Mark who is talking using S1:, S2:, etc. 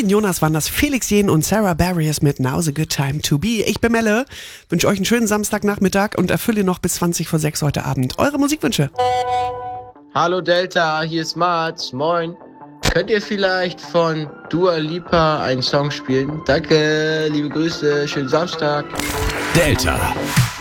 S1: den Jonas waren das Felix Jähn und Sarah Barriers mit Now's a Good Time to Be. Ich bin Melle, wünsche euch einen schönen Samstagnachmittag und erfülle noch bis 20 vor 6 heute Abend eure Musikwünsche.
S2: Hallo Delta, hier ist Mats, moin. Könnt ihr vielleicht von Dua Lipa einen Song spielen? Danke, liebe Grüße, schönen Samstag.
S3: Delta.